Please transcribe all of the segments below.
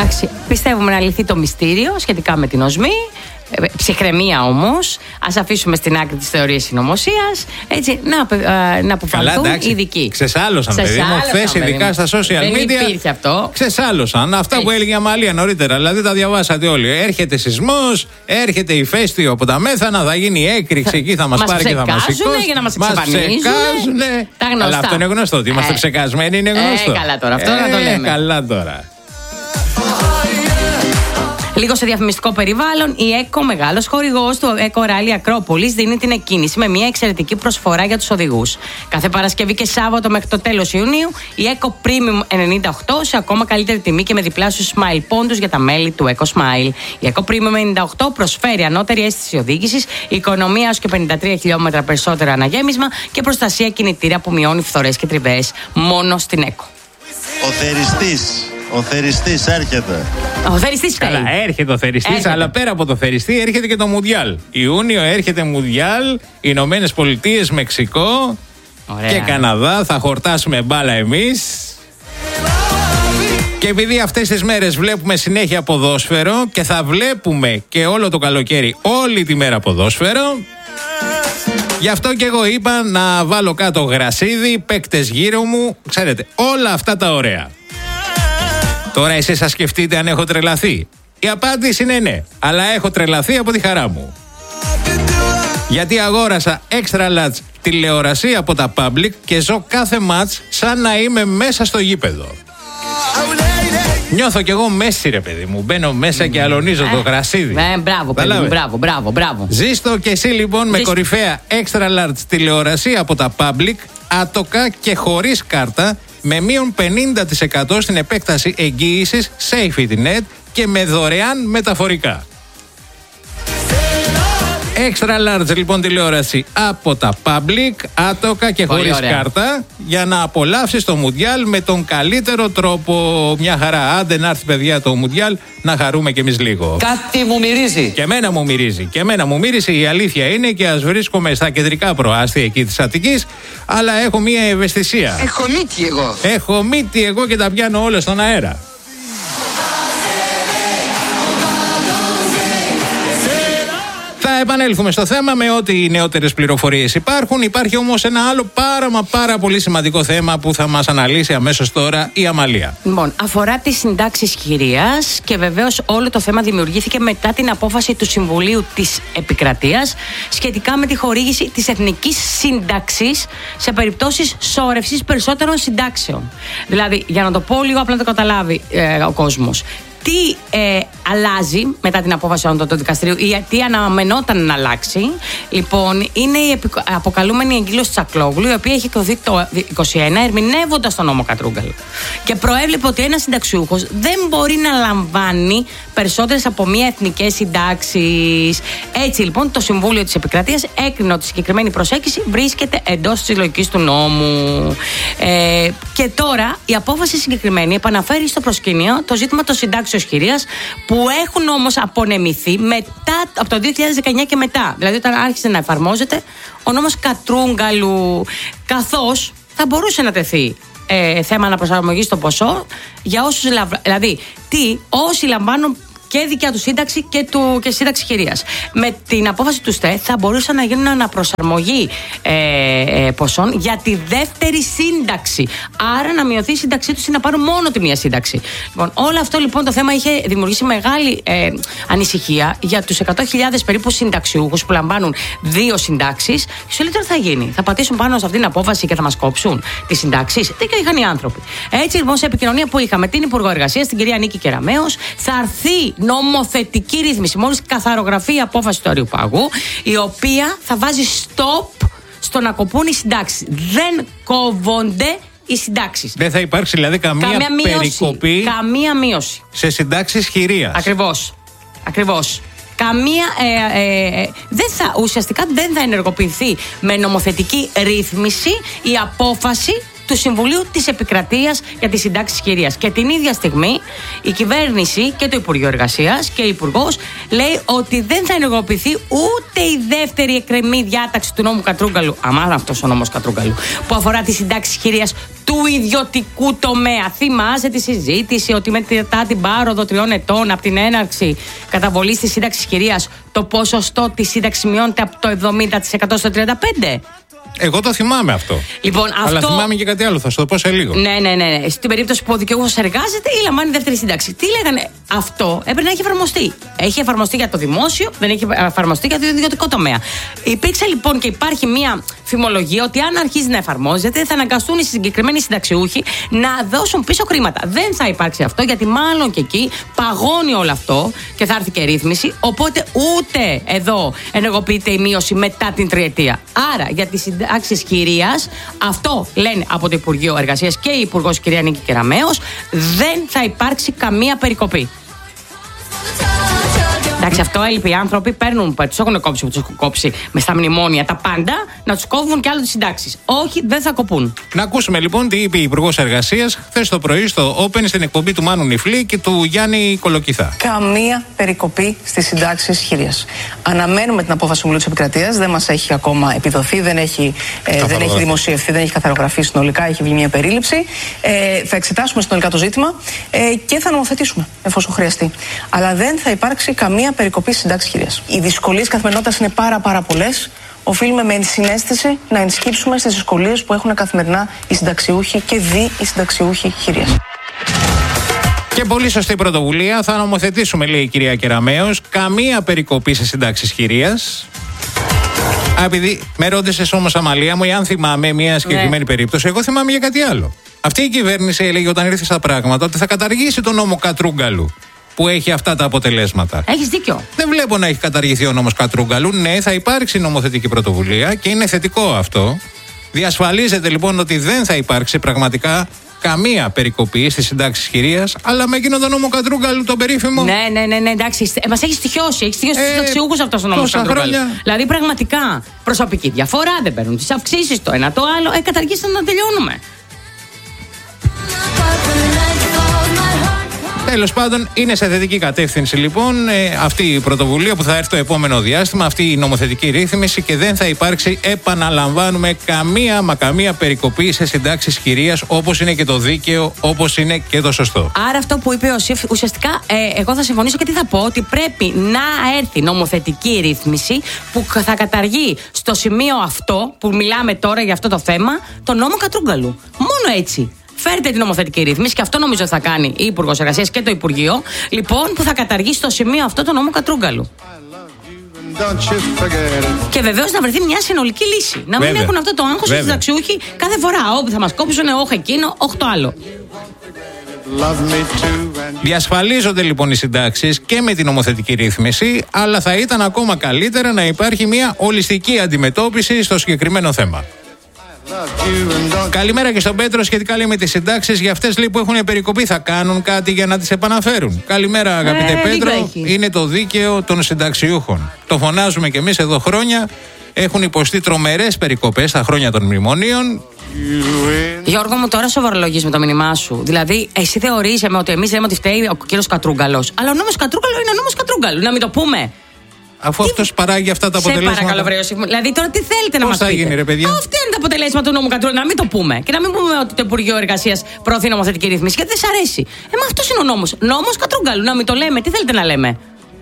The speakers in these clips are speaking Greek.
Εντάξει, πιστεύουμε να λυθεί το μυστήριο σχετικά με την οσμή. Ψυχραιμία όμως. Ας αφήσουμε στην άκρη τις θεωρίες συνωμοσίας. Έτσι, να αποφανθούν οι ειδικοί. Ξεσάλωσαν, παιδί μου. Χθες, ειδικά στα social δεν media. Δεν υπήρχε αυτό. Ξεσάλωσαν. Αυτά που έλεγε η Αμαλία νωρίτερα. Δηλαδή τα διαβάσατε όλοι. Έρχεται σεισμός, έρχεται ηφαίστειο από τα μέθανα, θα γίνει έκρηξη εκεί, θα μας πάρει και θα μας σηκώσει. Για να μας εξαφανίζουν. Τα γνωστά. Αλλά αυτό είναι γνωστό. Ότι είμαστε ψεκασμένοι είναι γνωστό. Καλά τώρα. Αυτό να το λέμε. Καλά τώρα. Λίγο σε διαφημιστικό περιβάλλον, η ΕΚΟ, μεγάλος χορηγός του ΕΚΟ Ράλι Ακρόπολης, δίνει την εκκίνηση με μια εξαιρετική προσφορά για τους οδηγούς. Κάθε Παρασκευή και Σάββατο μέχρι το τέλος Ιουνίου, η ΕΚΟ Premium 98 σε ακόμα καλύτερη τιμή και με διπλάσιους Smile πόντους για τα μέλη του ΕΚΟ Smile. Η ΕΚΟ Premium 98 προσφέρει ανώτερη αίσθηση οδήγησης, οικονομία έως και 53 χιλιόμετρα περισσότερο αναγέμισμα και προστασία κινητήρα που μειώνει φθορές και τριβές. Μόνο στην ΕΚΟ. Ο θεριστής έρχεται. Ο θεριστής φταίει. Καλά, έρχεται ο θεριστής, αλλά πέρα από το θεριστή έρχεται και το Μουντιάλ. Ιούνιο έρχεται Μουντιάλ, Ηνωμένες Πολιτείες, Μεξικό. Ωραία. Και Καναδά. Θα χορτάσουμε μπάλα εμείς. Και επειδή αυτές τις μέρες βλέπουμε συνέχεια ποδόσφαιρο και θα βλέπουμε και όλο το καλοκαίρι όλη τη μέρα ποδόσφαιρο, γι' αυτό και εγώ είπα να βάλω κάτω γρασίδι, παίκτες γύρω μου, ξέρετε, όλα αυτά τα ωραία. Τώρα εσείς θα σκεφτείτε αν έχω τρελαθεί. Η απάντηση είναι ναι, αλλά έχω τρελαθεί από τη χαρά μου. Γιατί αγόρασα extra large τηλεορασία από τα Public και ζω κάθε μάτς σαν να είμαι μέσα στο γήπεδο. Νιώθω κι εγώ μέση, ρε παιδί μου. Μπαίνω μέσα και αλωνίζω το γρασίδι. Μπράβο, παιδί μου, μπράβο. Ζήστο και εσύ λοιπόν με κορυφαία extra large τηλεορασία από τα Public, άτοκα και χωρίς κάρτα, με μείον 50% στην επέκταση εγγύησης Safety Net και με δωρεάν μεταφορικά. Extra large λοιπόν τηλεόραση από τα Public, άτοκα και χωρίς κάρτα, για να απολαύσεις το Μουντιάλ με τον καλύτερο τρόπο. Μια χαρά. Άντε να έρθει, παιδιά, το Μουντιάλ, να χαρούμε κι εμείς λίγο. Κάτι μου μυρίζει. Και εμένα μου μύρισε. Η αλήθεια είναι, και ας βρίσκομαι στα κεντρικά προάστια εκεί της Αττικής, αλλά έχω μια ευαισθησία. Έχω μύτη εγώ και τα πιάνω όλα στον αέρα. Θα επανέλθουμε στο θέμα με ό,τι νεότερες πληροφορίες υπάρχουν. Υπάρχει όμως ένα άλλο πάρα πολύ σημαντικό θέμα που θα μας αναλύσει αμέσως τώρα η Αμαλία. Λοιπόν, αφορά τις συντάξεις χειρίας και βεβαίως όλο το θέμα δημιουργήθηκε μετά την απόφαση του Συμβουλίου της Επικρατείας σχετικά με τη χορήγηση της εθνικής σύνταξης σε περιπτώσεις σώρευσης περισσότερων συντάξεων. Δηλαδή, για να το πω λίγο απλά να το καταλάβει ο κόσμος. Τι αλλάζει μετά την απόφαση του δικαστηρίου ή τι αναμενόταν να αλλάξει? Λοιπόν, είναι η αποκαλούμενη εγκύλωση Τσακλόγλου, η οποία έχει εκδοθεί το 2021 ερμηνεύοντας τον νόμο Κατρούγκαλο. Και προέβλεπε ότι ένας συνταξιούχος δεν μπορεί να λαμβάνει περισσότερες από μία εθνικές συντάξεις. Έτσι λοιπόν το Συμβούλιο της Επικρατείας έκρινε ότι η συγκεκριμένη προσέγγιση βρίσκεται εντός της λογικής του νόμου. Και τώρα η απόφαση συγκεκριμένη επαναφέρει στο προσκήνιο το ζήτημα των συντάξεων χειρίας που έχουν όμως απονεμηθεί μετά, από το 2019 και μετά. Δηλαδή όταν άρχισε να εφαρμόζεται ο νόμος Κατρούγκαλου, καθώς θα μπορούσε να τεθεί θέμα αναπροσαρμογής στο ποσό για όσους, δηλαδή όσοι λαμβάνουν και δικιά του σύνταξη και σύνταξη χειρίας. Με την απόφαση του ΣΤΕ θα μπορούσαν να γίνουν αναπροσαρμογή ποσών για τη δεύτερη σύνταξη. Άρα να μειωθεί η σύνταξή τους ή να πάρουν μόνο τη μία σύνταξη. Λοιπόν, όλο αυτό λοιπόν το θέμα είχε δημιουργήσει μεγάλη ανησυχία για τους 100.000 περίπου συνταξιούχους που λαμβάνουν δύο συντάξεις. Και σου λέει τώρα θα γίνει. Θα πατήσουν πάνω σε αυτήν την απόφαση και θα μας κόψουν τις συντάξεις. Τι είχαν οι άνθρωποι. Έτσι λοιπόν, σε επικοινωνία που είχαμε την Υπουργό Εργασίας, την κυρία Νίκη Κεραμέως, θα έρθει νομοθετική ρύθμιση, μόλις καθαρογραφεί η απόφαση του Αριουπάγου, η οποία θα βάζει stop στο να κοπούν οι συντάξεις. Δεν κόβονται οι συντάξεις. Δεν θα υπάρξει δηλαδή καμία περικοπή. Καμία μείωση. Σε συντάξεις χειρίας. Ακριβώς. Καμία. Ουσιαστικά δεν θα ενεργοποιηθεί με νομοθετική ρύθμιση η απόφαση του Συμβουλίου της Επικρατείας για τις συντάξεις χειρίας. Και την ίδια στιγμή η κυβέρνηση και το Υπουργείο Εργασίας και ο Υπουργός λέει ότι δεν θα ενεργοποιηθεί ούτε η δεύτερη εκκρεμή διάταξη του νόμου Κατρούγκαλου, αμάρα αυτός ο νόμος Κατρούγκαλου, που αφορά τις συντάξεις χειρίας του ιδιωτικού τομέα. Θυμάσαι τη συζήτηση ότι μετά την πάροδο 3 ετών από την έναρξη καταβολής της σύνταξης χειρίας το ποσοστό της σύνταξης μειώνεται από το 70% στο 35%. Εγώ το θυμάμαι αυτό. Λοιπόν, αλλά θυμάμαι και κάτι άλλο, θα σου το πω σε λίγο. Ναι. Στην περίπτωση που ο δικαιούχος εργάζεται ή λαμβάνει δεύτερη σύνταξη. Τι λέγανε, αυτό έπρεπε να έχει εφαρμοστεί. Έχει εφαρμοστεί για το δημόσιο, δεν έχει εφαρμοστεί για το ιδιωτικό τομέα. Υπήρξε λοιπόν και υπάρχει μια φημολογία ότι αν αρχίζει να εφαρμόζεται, θα αναγκαστούν οι συγκεκριμένοι συνταξιούχοι να δώσουν πίσω χρήματα. Δεν θα υπάρξει αυτό, γιατί μάλλον και εκεί παγώνει όλο αυτό και θα έρθει και ρύθμιση. Οπότε ούτε εδώ ενεργοποιείται η μείωση μετά την τριετία. Άρα για τη συντάξεις χειρίας, αυτό λένε από το Υπουργείο Εργασίας και η Υπουργός κυρία Νίκη Κεραμέως, δεν θα υπάρξει καμία περικοπή. Εντάξει, αυτό έλειπε. Οι άνθρωποι παίρνουν, τους έχουν κόψει, τους έχουν κόψει με στα μνημόνια τα πάντα, να τους κόβουν και άλλο τις συντάξεις. Όχι, δεν θα κοπούν. Να ακούσουμε λοιπόν τι είπε η Υπουργός Εργασίας χθες το πρωί στο Open στην εκπομπή του Μάνου Νιφλή και του Γιάννη Κολοκυθά. Καμία περικοπή στις συντάξεις χειρίας. Αναμένουμε την απόφαση του Συμβουλίου της Επικρατείας, δεν μας έχει ακόμα επιδοθεί, δεν έχει δημοσιευθεί, δεν έχει καθαρογραφεί συνολικά, έχει βγει μια περίληψη. Θα εξετάσουμε συνολικά το ζήτημα και θα νομοθετήσουμε εφόσον χρειαστεί. Αλλά δεν θα υπάρξει καμία περικοπή συντάξης χειρίας. Οι δυσκολίες καθημερινότητας είναι πάρα πολλές. Οφείλουμε με ενσυναίσθηση να ενσκύψουμε στις δυσκολίες που έχουν καθημερινά οι συνταξιούχοι και οι συνταξιούχοι χειρίας. Και πολύ σωστή πρωτοβουλία. Θα νομοθετήσουμε, λέει η κυρία Κεραμέως, καμία περικοπή σε συντάξεις χειρίας. Επειδή με ρώτησες όμως, Αμαλία μου, αν θυμάμαι μια συγκεκριμένη περίπτωση, εγώ θυμάμαι για κάτι άλλο. Αυτή η κυβέρνηση έλεγε όταν ήρθε στα πράγματα ότι θα καταργήσει τον νόμο Κατρούγκαλου, που έχει αυτά τα αποτελέσματα. Έχεις δίκιο. Δεν βλέπω να έχει καταργηθεί ο νόμος Κατρούγκαλου. Ναι, θα υπάρξει νομοθετική πρωτοβουλία και είναι θετικό αυτό. Διασφαλίζεται λοιπόν ότι δεν θα υπάρξει πραγματικά καμία περικοπή στις συντάξεις χειρίας, αλλά με εκείνο τον νόμο Κατρούγκαλου, τον περίφημο. Ναι, εντάξει. Μας έχει στοιχειώσει. Έχει στοιχειώσει τους συνταξιούχους αυτός ο νόμος Κατρούγκαλου. Δηλαδή πραγματικά προσωπική διαφορά, δεν παίρνουν τις αυξήσεις, το ένα το άλλο. Καταργήστε να τελειώνουμε. Τέλος πάντων, είναι σε θετική κατεύθυνση λοιπόν αυτή η πρωτοβουλία που θα έρθει το επόμενο διάστημα, αυτή η νομοθετική ρύθμιση, και δεν θα υπάρξει, επαναλαμβάνουμε, καμία περικοπή σε συντάξεις χειρίας, όπως είναι και το δίκαιο, όπως είναι και το σωστό. Άρα αυτό που είπε ο ΣΥΦ, ουσιαστικά εγώ θα συμφωνήσω και τι θα πω, ότι πρέπει να έρθει νομοθετική ρύθμιση που θα καταργεί στο σημείο αυτό που μιλάμε τώρα για αυτό το θέμα, τον νόμο Κατρούγκαλου. Μόνο έτσι. Φέρτε την νομοθετική ρύθμιση, και αυτό νομίζω θα κάνει η Υπουργός Εργασίας και το Υπουργείο, λοιπόν, που θα καταργήσει στο σημείο αυτό το νόμο Κατρούγκαλου. Και βεβαίως να βρεθεί μια συνολική λύση. Να μην έχουν αυτό το άγχος οι συνταξιούχοι κάθε φορά. Όπου θα μας κόψουν, όχι εκείνο, όχι το άλλο. Διασφαλίζονται λοιπόν οι συντάξεις και με την νομοθετική ρύθμιση, αλλά θα ήταν ακόμα καλύτερα να υπάρχει μια ολιστική αντιμετώπιση στο συγκεκριμένο θέμα. Καλημέρα και στον Πέτρο. Σχετικά λέει με τις συντάξεις, για αυτές λέει που έχουν περικοπεί, θα κάνουν κάτι για να τις επαναφέρουν? Καλημέρα, αγαπητέ Πέτρο. Είναι το δίκαιο των συνταξιούχων. Το φωνάζουμε κι εμείς εδώ χρόνια. Έχουν υποστεί τρομερές περικοπές στα χρόνια των μνημονίων. Γιώργο μου, τώρα σοβαρολογείς με το μήνυμά σου. Δηλαδή, εσύ θεωρείς ότι εμείς λέμε ότι φταίει ο κύριος Κατρούγκαλος. Αλλά ο νόμος Κατρούγκαλου είναι ο νόμος Κατρούγκαλου. Να μην το πούμε. Αφού αυτός παράγει αυτά τα αποτελέσματα. Σε παρακαλώ, βρε. Δηλαδή, τώρα τι θέλετε να μας πείτε? Πώς θα γίνει, ρε παιδιά? Αυτά είναι τα αποτελέσματα του νόμου Κατρούγκαλου. Να μην το πούμε. Και να μην πούμε ότι το Υπουργείο Εργασίας προωθεί νομοθετική ρύθμιση. Γιατί δεν σ' αρέσει. Μα αυτός είναι ο νόμος. Νόμος Κατρούγκαλου. Να μην το λέμε. Τι θέλετε να λέμε?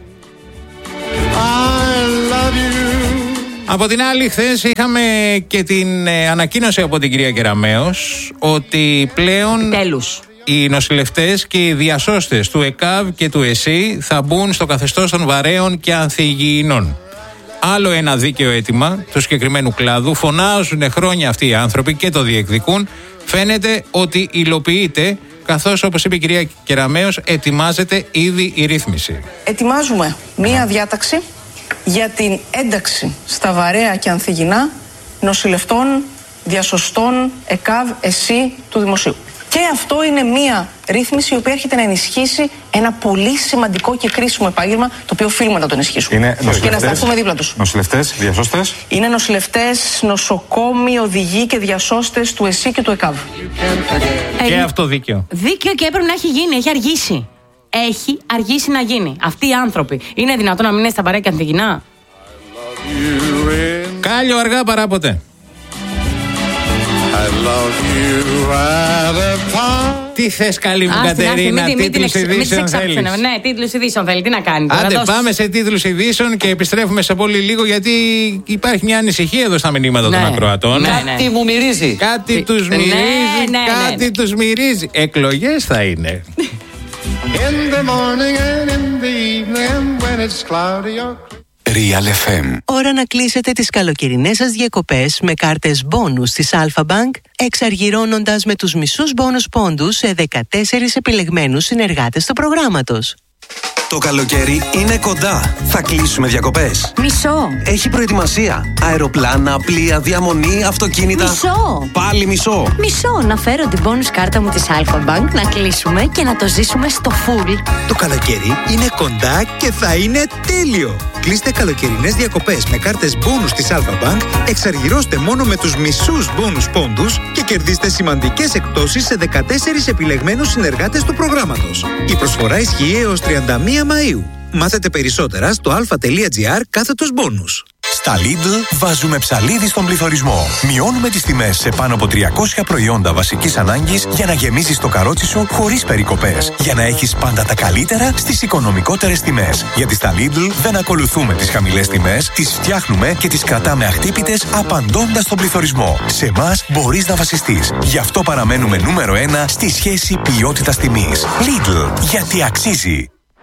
Από την άλλη, χθες είχαμε και την ανακοίνωση από την κυρία Κεραμέως ότι πλέον οι νοσηλευτές και οι διασώστες του ΕΚΑΒ και του ΕΣΥ θα μπουν στο καθεστώς των βαρέων και ανθυγιεινών. Άλλο ένα δίκαιο αίτημα του συγκεκριμένου κλάδου. Φωνάζουν χρόνια αυτοί οι άνθρωποι και το διεκδικούν. Φαίνεται ότι υλοποιείται, καθώς, όπως είπε η κυρία Κεραμέως, ετοιμάζεται ήδη η ρύθμιση. Ετοιμάζουμε μία διάταξη για την ένταξη στα βαρέα και ανθυγιεινά νοσηλευτών, διασωστών, ΕΚΑΒ, ΕΣΥ του Δημοσίου. Και αυτό είναι μία ρύθμιση η οποία έρχεται να ενισχύσει ένα πολύ σημαντικό και κρίσιμο επάγγελμα, το οποίο οφείλουμε να το ενισχύσουμε. Είναι και να σταθούμε δίπλα τους. Νοσηλευτές, διασώστες. Είναι νοσηλευτές, νοσοκόμοι, οδηγοί και διασώστες του ΕΣΥ και του ΕΚΑΒ. Και αυτό δίκαιο. Δίκαιο και έπρεπε να έχει γίνει, έχει αργήσει. Έχει αργήσει να γίνει. Αυτοί οι άνθρωποι είναι δυνατόν να μην είναι στα παρέα και ανθυγινά? Κάλιο αργά παρά ποτέ. Τι θες, καλή μου Κατερίνα, τίτλους ειδήσεων θέλεις? Ναι, τίτλους ειδήσεων θέλει, τι να κάνει. Άντε πάμε σε τίτλους ειδήσεων και επιστρέφουμε σε πολύ λίγο, γιατί υπάρχει μια ανησυχία εδώ στα μηνύματα των ακροατών. Κάτι μου μυρίζει. Κάτι τους μυρίζει, κάτι τους μυρίζει. Εκλογές θα είναι. Real FM. Ώρα να κλείσετε τις καλοκαιρινές σας διακοπές με κάρτες μπόνους της Alpha Bank, εξαργυρώνοντας με τους μισούς μπόνους πόντους σε 14 επιλεγμένους συνεργάτες του προγράμματος. Το καλοκαίρι είναι κοντά. Θα κλείσουμε διακοπές. Μισό. Έχει προετοιμασία. Αεροπλάνα, πλοία, διαμονή, αυτοκίνητα. Μισό. Πάλι μισό. Μισό. Να φέρω την bonus κάρτα μου της Alpha Bank, να κλείσουμε και να το ζήσουμε στο full. Το καλοκαίρι είναι κοντά και θα είναι τέλειο. Κλείστε καλοκαιρινές διακοπές με κάρτες bonus της Alpha Bank, εξαργυρώστε μόνο με τους μισούς bonus πόντους και κερδίστε σημαντικές εκπτώσεις σε 14 επιλεγμένους συνεργάτες του προγράμματος. Η προσφορά ισχύει έως 31 Μαΐου. Μάθετε περισσότερα στο alpha.gr/bonus. Στα Lidl βάζουμε ψαλίδι στον πληθωρισμό. Μειώνουμε τις τιμές σε πάνω από 300 προϊόντα βασικής ανάγκης για να γεμίζεις το καρότσι σου χωρίς περικοπές. Για να έχεις πάντα τα καλύτερα στις οικονομικότερες τιμές. Γιατί στα Lidl δεν ακολουθούμε τις χαμηλές τιμές, τις φτιάχνουμε και τις κρατάμε αχτύπητες απαντώντας στον πληθωρισμό. Σε εμάς μπορείς να βασιστείς. Γι' αυτό παραμένουμε νούμερο 1 στη σχέση ποιότητας-τιμής. Lidl, γιατί αξίζει.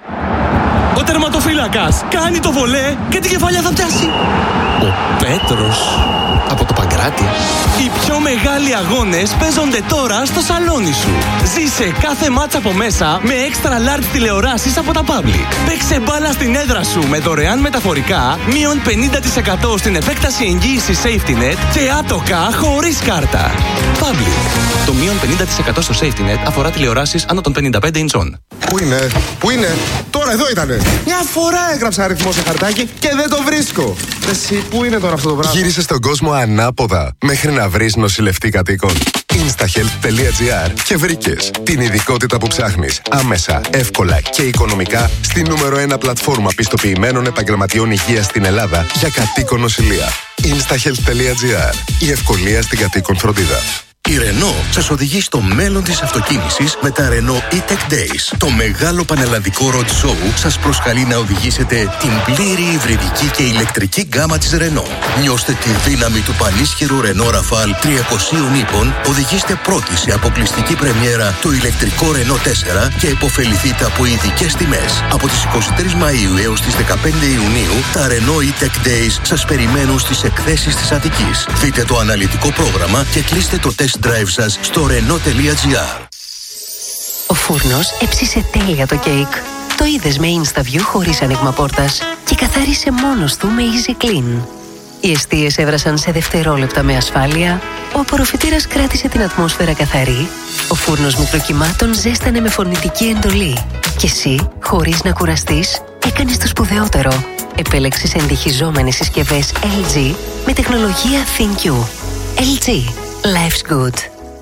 Ο τερματοφύλακας κάνει το βολέ και την κεφαλιά θα πιάσει. Ο Πέτρος από το Παγκράτη. Οι πιο μεγάλοι αγώνες παίζονται τώρα στο σαλόνι σου. Ζήσε κάθε μάτσα από μέσα με extra large τηλεοράσεις από τα Public. Παίξε μπάλα στην έδρα σου με δωρεάν μεταφορικά, μείον 50% στην επέκταση εγγύησης Safety Net και άτοκα χωρίς κάρτα. Public. Το μείον 50% στο Safety Net αφορά τηλεοράσεις άνω των 55 ιντσών. Πού είναι? Τώρα εδώ ήτανε. Μια φορά έγραψα αριθμό σε χαρτάκι και δεν το βρίσκω. Εσύ, πού είναι τώρα αυτό το πράγμα? Γύρισες στον κόσμο ανάποδα μέχρι να βρεις νοσηλευτή κατοίκων. Instahealth.gr και βρήκες την ειδικότητα που ψάχνεις άμεσα, εύκολα και οικονομικά στη νούμερο 1 πλατφόρμα πιστοποιημένων επαγγελματιών υγείας στην Ελλάδα για κατοίκον νοσηλεία. Instahealth.gr. Η ευκολία στην κατοίκον φροντίδα. Η Renault σας οδηγεί στο μέλλον της αυτοκίνησης με τα Renault E-Tech Days. Το μεγάλο πανελλαδικό road show σας προσκαλεί να οδηγήσετε την πλήρη υβριδική και ηλεκτρική γκάμα της Renault. Νιώστε τη δύναμη του πανίσχυρου Renault Rafale 300 ύπων, οδηγήστε πρώτοι σε αποκλειστική πρεμιέρα το ηλεκτρικό Renault 4 και υποφεληθείτε από ειδικές τιμές. Από τις 23 Μαΐου έως τις 15 Ιουνίου, τα Renault E-Tech Days σας περιμένουν στις εκθέσεις της Αττικής. Δείτε το αναλυτικό πρόγραμμα και κλείστε το test drive σας στο renault.gr. Ο φούρνος έψισε τέλεια το κέικ. Το είδες με InstaView χωρίς άνοιγμα πόρτας και καθάρισε μόνος του με Easy Clean. Οι εστίες έβρασαν σε δευτερόλεπτα με ασφάλεια, ο απορροφητήρας κράτησε την ατμόσφαιρα καθαρή, ο φούρνος μικροκυμάτων ζέστανε με φωνητική εντολή και εσύ, χωρίς να κουραστείς, έκανες το σπουδαιότερο. Επέλεξες εντυχιζόμενες συσκευές LG με τεχνολογία ThinQ. LG. Life's good.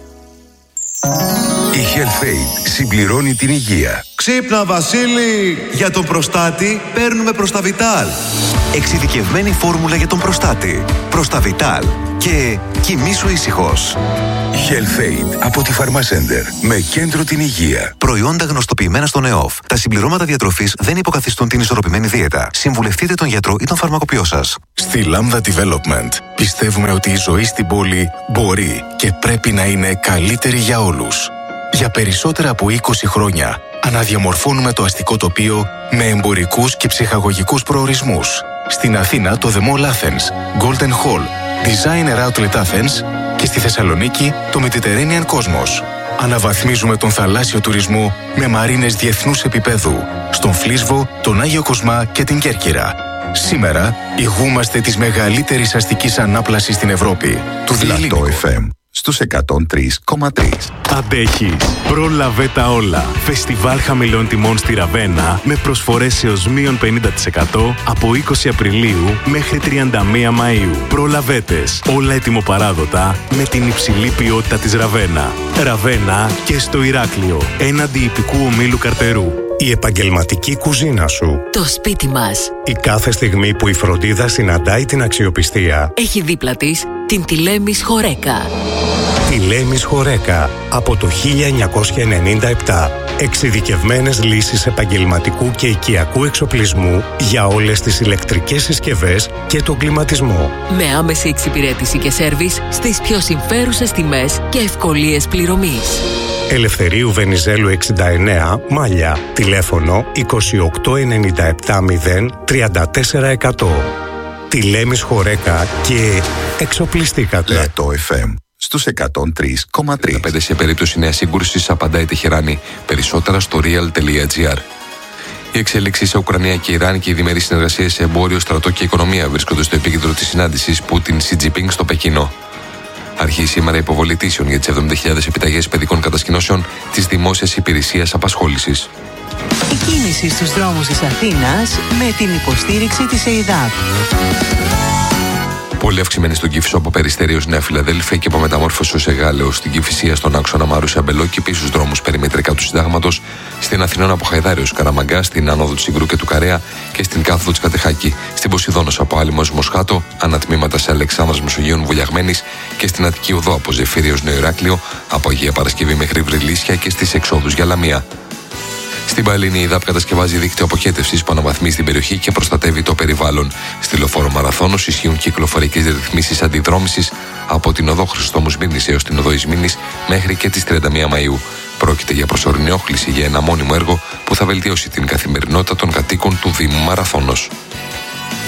Η HealthAid συμπληρώνει την υγεία. Ξύπνα Βασίλη! Για τον προστάτη παίρνουμε Προσταβιτάλ. Εξειδικευμένη φόρμουλα για τον προστάτη. Προσταβιτάλ. Και κοιμήσου ήσυχος. HealthAid από τη Pharmacenter. Με κέντρο την υγεία. Προϊόντα γνωστοποιημένα στον ΕΟΦ. Τα συμπληρώματα διατροφής δεν υποκαθιστούν την ισορροπημένη δίαιτα. Συμβουλευτείτε τον γιατρό ή τον φαρμακοποιό σας. Στη Lambda Development πιστεύουμε ότι η ζωή στην πόλη μπορεί και πρέπει να είναι καλύτερη για όλους. Για περισσότερα από 20 χρόνια αναδιαμορφώνουμε το αστικό τοπίο με εμπορικούς και ψυχαγωγικούς προορισμούς. Στην Αθήνα το The Mall Athens, Golden Hall, Designer Outlet Athens και στη Θεσσαλονίκη το Mediterranean Cosmos. Αναβαθμίζουμε τον θαλάσσιο τουρισμό με μαρίνες διεθνούς επίπεδου στον Φλίσβο, τον Άγιο Κοσμά και την Κέρκυρα. Σήμερα ηγούμαστε της μεγαλύτερης αστικής ανάπλασης στην Ευρώπη, του διηλίνικου. FM. στους 103,3. Αντέχεις. Πρόλαβε τα όλα. Φεστιβάλ χαμηλών τιμών στη Ραβένα με προσφορές έως μείον 50% από 20 Απριλίου μέχρι 31 Μαΐου. Προλαβέτες. Όλα ετοιμοπαράδοτα με την υψηλή ποιότητα της Ραβένα. Ραβένα και στο Ηράκλειο. Έναντι ιππικού ομίλου Καρτερού. Η επαγγελματική κουζίνα σου. Το σπίτι μας. Η κάθε στιγμή που η φροντίδα συναντάει την αξιοπιστία. Έχει δίπλα της την Τηλέμης Χορέκα. Τηλέμης Χορέκα από το 1997. Εξειδικευμένες λύσεις επαγγελματικού και οικιακού εξοπλισμού για όλες τις ηλεκτρικές συσκευές και τον κλιματισμό. Με άμεση εξυπηρέτηση και σέρβις στις πιο συμφέρουσες τιμές και ευκολίες πληρωμής. Ελευθερίου Βενιζέλου 69, Μάλια. Τηλέφωνο 2897 034 100. Τηλέμης Χορέκα και εξοπλιστήκατε. Λατό FM στους 103,3. 5 σε περίπτωση νέας σύγκρουσης απαντάει η Τεχεράνη. Περισσότερα στο real.gr. Οι εξέλιξεις σε Ουκρανία και Ιράν και οι διμερείς συνεργασίες σε εμπόριο, στρατό και οικονομία βρίσκονται στο επίκεντρο της συνάντησης Πούτιν-Σι Τζινπίνγκ στο Πεκίνο. Αρχίζει σήμερα η υποβολή αιτήσεων για τις 70.000 επιταγές παιδικών κατασκηνώσεων της Δημόσιας Υπηρεσίας Απασχόλησης. Η κίνηση στους δρόμους της Αθήνας με την υποστήριξη της ΕΙΔΑΠ. Πολύ αυξημένη στον Κήφισο από Περιστέρι ως Νέα Φιλαδέλφια και από Μεταμόρφωση ως Εγάλεο, στην Κηφισία στον άξονα Μαρούσια Μπελό και πίσω στους δρόμους περιμετρικά του Συντάγματος, στην Αθηνών από Χαϊδάρη ως Καραμαγκά, στην Άνοδο του Συγκρού και του Καρέα και στην κάθοδο της Κατεχάκη, στην Ποσειδώνος από Άλυμο ως Μοσχάτο, ανατμήματα σε Αλεξάνδρας Μεσογείων Βουλιαγμένης και στην Αττική Οδό από Ζεφύρι ως Νέο Ηράκλειο, από Αγία Παρασκευή μέχρι Βρυλίσια και στις εξόδους για Λαμία. Στην Παλίνη η ΔΑΠ κατασκευάζει δίκτυο αποχέτευσης που αναβαθμίζει την περιοχή και προστατεύει το περιβάλλον. Στη λεωφόρο Μαραθώνος ισχύουν κυκλοφορικές ρυθμίσεις αντιδρόμησης από την οδό Χριστόμου Σμύρνης έως την οδό Ισμήνης μέχρι και τις 31 Μαΐου. Πρόκειται για προσωρινή όχληση για ένα μόνιμο έργο που θα βελτιώσει την καθημερινότητα των κατοίκων του Δήμου Μαραθώνος.